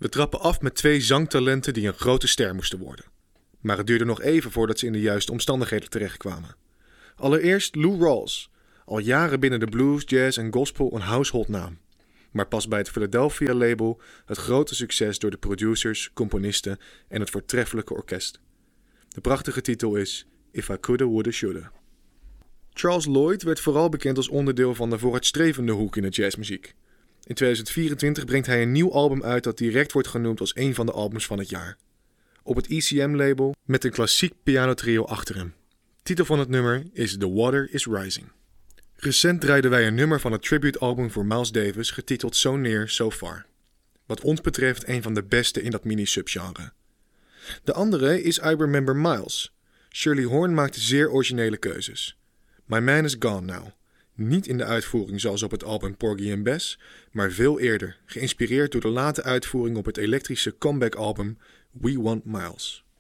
We trappen af met 2 zangtalenten die een grote ster moesten worden. Maar het duurde nog even voordat ze in de juiste omstandigheden terechtkwamen. Allereerst Lou Rawls, al jaren binnen de blues, jazz en gospel een household naam. Maar pas bij het Philadelphia-label het grote succes door de producers, componisten en het voortreffelijke orkest. De prachtige titel is If I Coulda, Woulda, Shoulda. Charles Lloyd werd vooral bekend als onderdeel van de vooruitstrevende hoek in de jazzmuziek. In 2024 brengt hij een nieuw album uit dat direct wordt genoemd als een van de albums van het jaar. Op het ECM-label met een klassiek pianotrio achter hem. De titel van het nummer is The Water is Rising. Recent draaiden wij een nummer van het tributealbum voor Miles Davis getiteld So Near, So Far. Wat ons betreft een van de beste in dat mini-subgenre. De andere is I Remember Miles. Shirley Horn maakte zeer originele keuzes. My Man is Gone Now. Niet in de uitvoering zoals op het album Porgy and Bess, maar veel eerder, geïnspireerd door de late uitvoering op het elektrische comeback-album We Want Miles.